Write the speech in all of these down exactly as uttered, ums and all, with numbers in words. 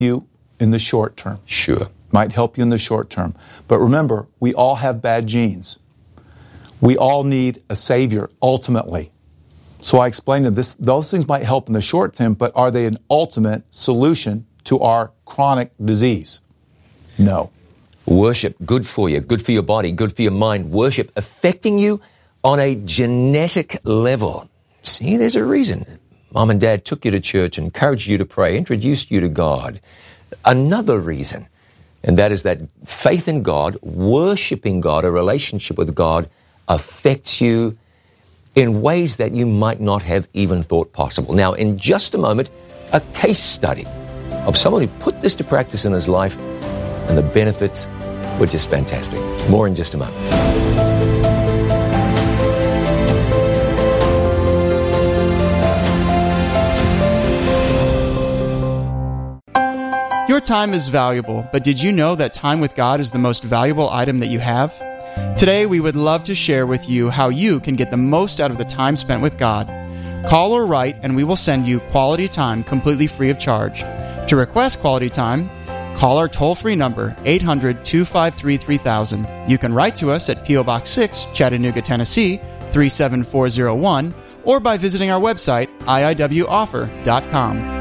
you in the short term. Sure. Might help you in the short term. But remember, we all have bad genes. We all need a Savior, ultimately. So I explained to them, this, those things might help in the short term, but are they an ultimate solution to our chronic disease? No. Worship, good for you, good for your body, good for your mind. Worship affecting you on a genetic level. See, there's a reason. Mom and Dad took you to church, encouraged you to pray, introduced you to God. Another reason, and that is that faith in God, worshiping God, a relationship with God, affects you in ways that you might not have even thought possible. Now, in just a moment, a case study of someone who put this to practice in his life, and the benefits were just fantastic. More in just a moment. Your time is valuable, but did you know that time with God is the most valuable item that you have? Today, we would love to share with you how you can get the most out of the time spent with God. Call or write, and we will send you quality time completely free of charge. To request quality time, call our toll-free number, eight hundred, two five three, three thousand. You can write to us at P O Box six, Chattanooga, Tennessee, three seven four zero one, or by visiting our website, I I W offer dot com.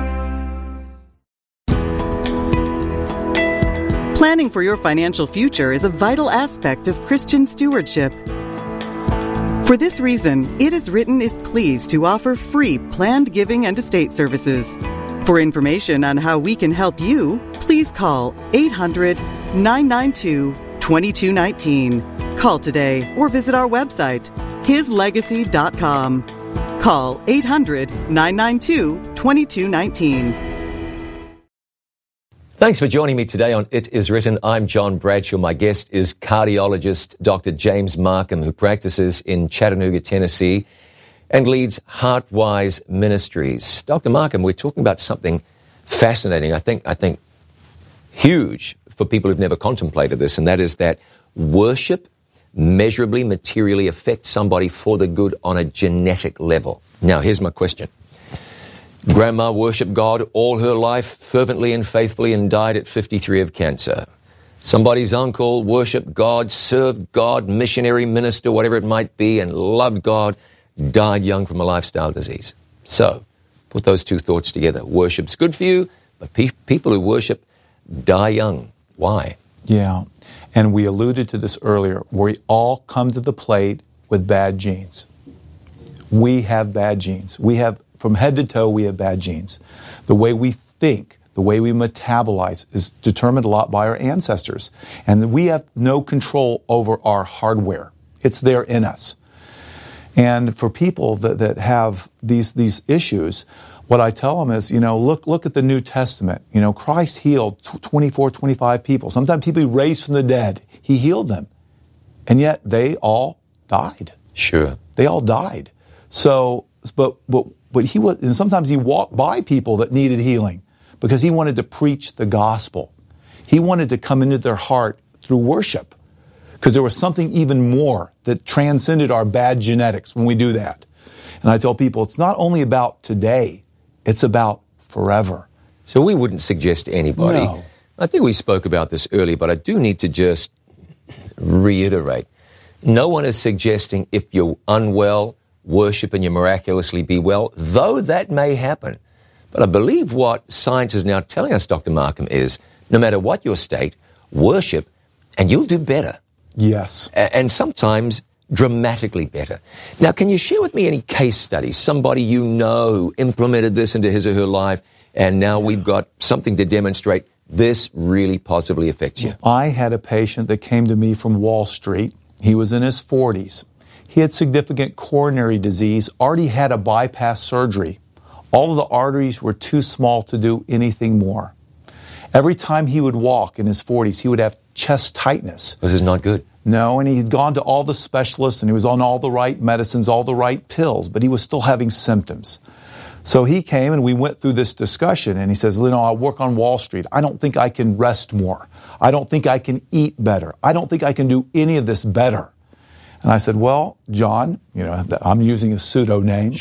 Planning for your financial future is a vital aspect of Christian stewardship. For this reason, It Is Written is pleased to offer free planned giving and estate services. For information on how we can help you, please call eight hundred, nine nine two, two two one nine. Call today or visit our website, his legacy dot com. Call eight hundred, nine nine two, two two one nine. Thanks for joining me today on It Is Written. I'm John Bradshaw. My guest is cardiologist Doctor James Markham, who practices in Chattanooga, Tennessee, and leads HeartWise Ministries. Doctor Markham, we're talking about something fascinating, I think, I think huge for people who've never contemplated this, and that is that worship measurably, materially affects somebody for the good on a genetic level. Now, here's my question. Grandma worshiped God all her life, fervently and faithfully, and died at fifty-three of cancer. Somebody's uncle worshiped God, served God, missionary, minister, whatever it might be, and loved God, died young from a lifestyle disease. So, put those two thoughts together. Worship's good for you, but pe- people who worship die young. Why? Yeah, and we alluded to this earlier. We all come to the plate with bad genes. We have bad genes. We have From head to toe, we have bad genes. The way we think, the way we metabolize is determined a lot by our ancestors. And we have no control over our hardware. It's there in us. And for people that, that have these, these issues, what I tell them is, you know, look, look at the New Testament. You know, Christ healed twenty-four, twenty-five people. Sometimes people he raised from the dead. He healed them. And yet they all died. Sure. They all died. So, but, but, But he was, and sometimes he walked by people that needed healing because he wanted to preach the gospel. He wanted to come into their heart through worship because there was something even more that transcended our bad genetics when we do that. And I tell people it's not only about today, it's about forever. So we wouldn't suggest to anybody. No. I think we spoke about this earlier, but I do need to just reiterate. No one is suggesting if you're unwell, worship and you miraculously be well, though that may happen. But I believe what science is now telling us, Doctor Markham, is no matter what your state, worship and you'll do better. Yes. A- and sometimes dramatically better. Now, can you share with me any case studies? Somebody you know who implemented this into his or her life, and now we've got something to demonstrate this really positively affects you. I had a patient that came to me from Wall Street. He was in his forties. He had significant coronary disease, already had a bypass surgery. All of the arteries were too small to do anything more. Every time he would walk in his forties, he would have chest tightness. This is not good. No, and he'd gone to all the specialists, and he was on all the right medicines, all the right pills, but he was still having symptoms. So he came, and we went through this discussion, and he says, you know, I work on Wall Street. I don't think I can rest more. I don't think I can eat better. I don't think I can do any of this better. And I said, well, John, you know, I'm using a pseudo name.